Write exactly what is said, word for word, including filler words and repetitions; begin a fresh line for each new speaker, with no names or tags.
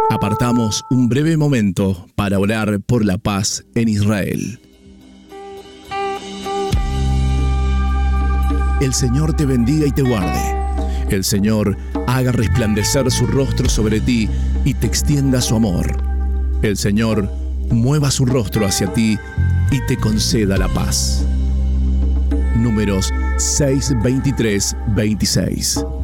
Apartamos un breve momento para orar por la paz en Israel. El Señor te bendiga y te guarde. El Señor haga resplandecer su rostro sobre ti y te extienda su amor. El Señor mueva su rostro hacia ti y te conceda la paz. Números seis, veintitrés, veintiséis.